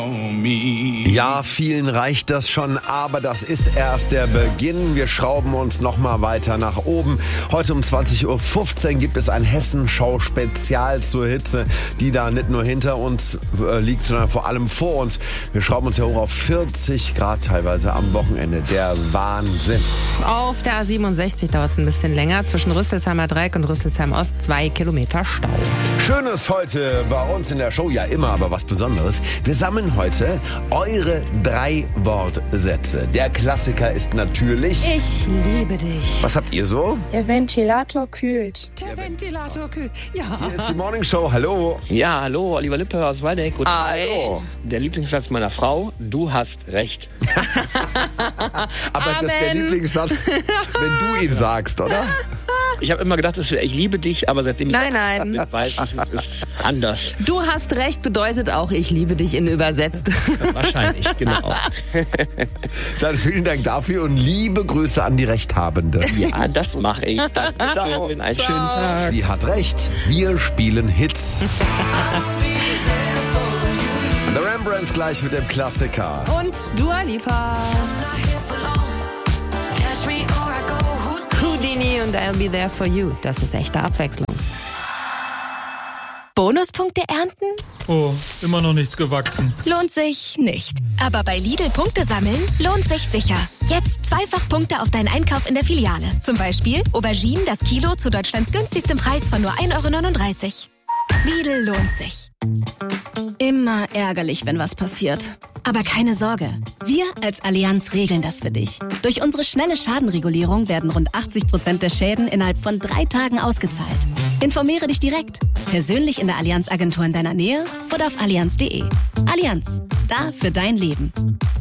Ja, vielen reicht das schon, aber das ist erst der Beginn. Wir schrauben uns nochmal weiter nach oben. Heute um 20.15 Uhr gibt es ein Hessenschau-Spezial zur Hitze, die da nicht nur hinter uns liegt, sondern vor allem vor uns. Wir schrauben uns ja hoch auf 40 Grad teilweise am Wochenende. Der Wahnsinn. Auf der A67 dauert es ein bisschen länger. Zwischen Rüsselsheimer Dreieck und Rüsselsheim Ost 2 Kilometer Stau. Schönes heute bei uns in der Show, ja immer, aber was Besonderes. Wir sammeln heute eure 3 Wortsätze. Der Klassiker ist natürlich... Ich liebe dich. Was habt ihr so? Der Ventilator kühlt. Der Ventilator kühlt. Ja. Hier ist die Morning Show. Hallo. Ja, hallo, Oliver Lippe aus Waldeck. Guten Tag. Hallo. Der Lieblingssatz meiner Frau, du hast recht. Aber das ist der Lieblingssatz, wenn du ihn sagst, oder? Ich habe immer gedacht, ich liebe dich, aber seitdem ich weiß, es ist anders. Du hast recht bedeutet auch, ich liebe dich in übersetzt. Wahrscheinlich, genau. Dann vielen Dank dafür und liebe Grüße an die Rechthabende. Ja, das mache ich. Ciao. Einen schönen Tag. Sie hat recht. Wir spielen Hits. The Rembrandts gleich mit dem Klassiker. Und Dua Lipa. Houdini und I'll be there for you. Das ist echte Abwechslung. Bonuspunkte ernten? Oh, immer noch nichts gewachsen. Lohnt sich nicht. Aber bei Lidl Punkte sammeln lohnt sich sicher. Jetzt 2-fach Punkte auf deinen Einkauf in der Filiale. Zum Beispiel Auberginen das Kilo zu Deutschlands günstigstem Preis von nur 1,39 €. Lidl lohnt sich. Immer ärgerlich, wenn was passiert. Aber keine Sorge, wir als Allianz regeln das für dich. Durch unsere schnelle Schadenregulierung werden rund 80% der Schäden innerhalb von 3 Tagen ausgezahlt. Informiere dich direkt, persönlich in der Allianz-Agentur in deiner Nähe oder auf allianz.de. Allianz, da für dein Leben.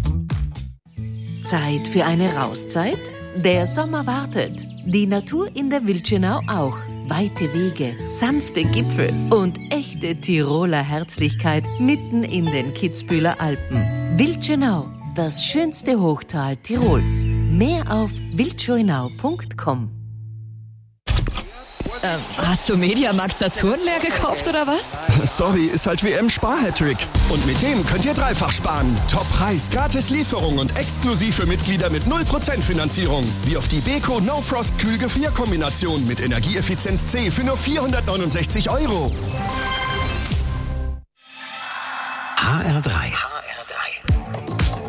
Zeit für eine Rauszeit? Der Sommer wartet. Die Natur in der Wildschönau auch. Weite Wege, sanfte Gipfel und echte Tiroler Herzlichkeit mitten in den Kitzbüheler Alpen. Wildschönau, das schönste Hochtal Tirols. Mehr auf wildschönau.com. Hast du Mediamarkt Saturn leer gekauft oder was? Sorry, ist halt WM-Spar-Hattrick. Und mit dem könnt ihr dreifach sparen. Top-Preis, gratis Lieferung und exklusiv für Mitglieder mit 0% Finanzierung. Wie auf die Beko No Frost Kühl-Gefrier-Kombination mit Energieeffizienz C für nur 469 €. HR3